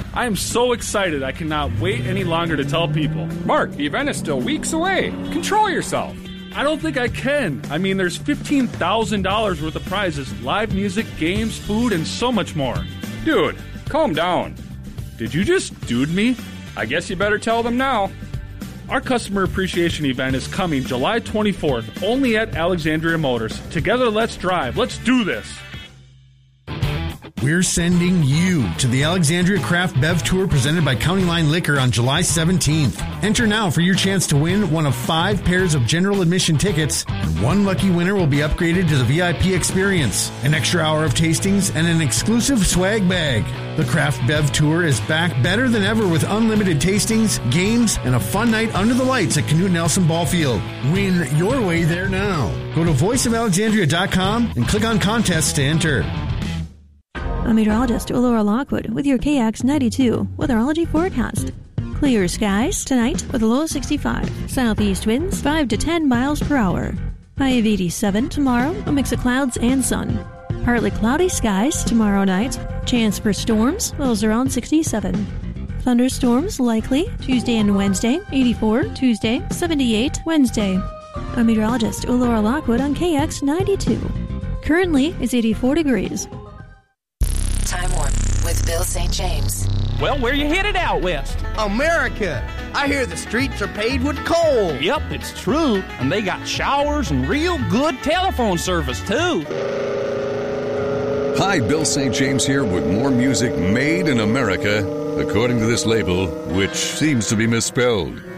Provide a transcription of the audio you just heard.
I am so excited I cannot wait any longer to tell people. Mark, the event is still weeks away. Control yourself. I don't think I can. I mean, there's $15,000 worth of prizes, live music, games, food, and so much more. Dude, calm down. Did you just dude me? I guess you better tell them now. Our customer appreciation event is coming July 24th, only at Alexandria Motors. Together, let's drive. Let's do this. We're sending you to the Alexandria Craft Bev Tour presented by County Line Liquor on July 17th. Enter now for your chance to win one of 5 pairs of general admission tickets, and one lucky winner will be upgraded to the VIP experience, an extra hour of tastings, and an exclusive swag bag. The Craft Bev Tour is back better than ever with unlimited tastings, games, and a fun night under the lights at Knute Nelson Ball Field. Win your way there now. Go to voiceofalexandria.com and click on contests to enter. I'm meteorologist Laura Lockwood with your KX92 weatherology forecast. Clear skies tonight with a low 65. Southeast winds 5 to 10 miles per hour. High of 87 tomorrow, a mix of clouds and sun. Partly cloudy skies tomorrow night. Chance for storms, lows around 67. Thunderstorms likely Tuesday and Wednesday, 84 Tuesday, 78 Wednesday. I'm meteorologist Laura Lockwood on KX92. Currently, it's 84 degrees. Time Warp with Bill St. James. Well, where you headed out west? America. I hear the streets are paved with coal. Yep, it's true. And they got showers and real good telephone service, too. Hi, Bill St. James here with more music made in America, according to this label, which seems to be misspelled.